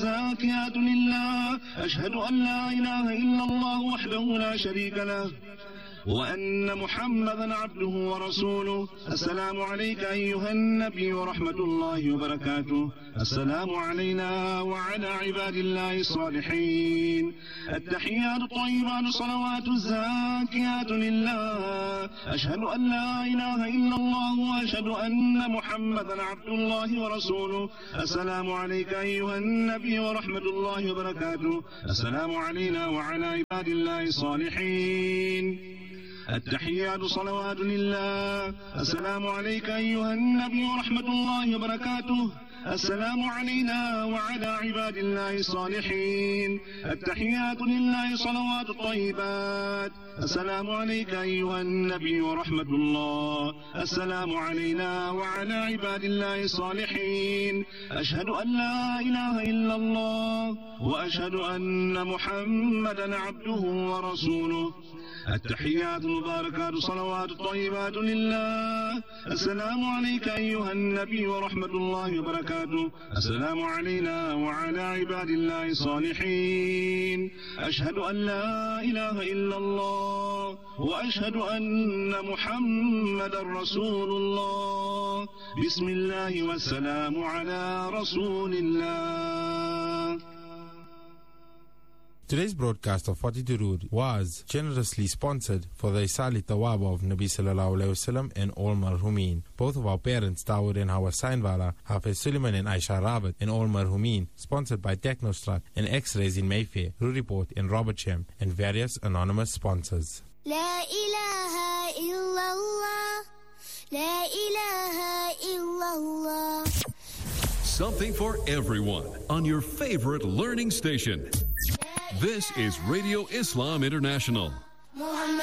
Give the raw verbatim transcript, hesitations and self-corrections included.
الزاكيات لله أشهد أن لا إله إلا الله وحده لا شريك له وأن محمدا عبده ورسوله. السلام عليك أيها النبي ورحمة الله وبركاته. السلام علينا وعلى عباد الله الصالحين. التحيات الطيبات الصلوات الزاكيات لله أشهد أن لا إله إلا الله وأشهد أن محمدا عبد الله ورسوله. السلام عليك أيها النبي ورحمة الله وبركاته. السلام علينا وعلى عباد الله الصالحين. التحيات صلوات لله. السلام عليك أيها النبي ورحمة الله وبركاته. السلام علينا وعلى عباد الله الصالحين. التحيات لله صلوات الطيبات. السلام عليك أيها النبي ورحمة الله. السلام علينا وعلى عباد الله الصالحين. أشهد أن لا إله إلا الله وأشهد أن محمدا عبده ورسوله. التحيات المباركات صلوات الطيبات لله. السلام عليك أيها النبي ورحمة الله وبركاته. السلام علينا وعلى عباد الله الصالحين. أشهد أن لا إله إلا الله وأشهد أن محمدا رسول الله. بسم الله والسلام على رسول الله. Today's broadcast of forty Durood was generously sponsored for the Isali Tawab of Nabi Sallallahu Alaihi Wasallam and all Marhumin. Both of our parents, Dawood and Hawa Sainwala, Hafiz Suleiman and Aisha Rabat, and all Marhumin, sponsored by Technostrat and X-Rays in Mayfair, Ruriport and Robert Shem, and various anonymous sponsors. La ilaha illallah, la ilaha illallah. Something for everyone on your favorite learning station. This is Radio Islam International.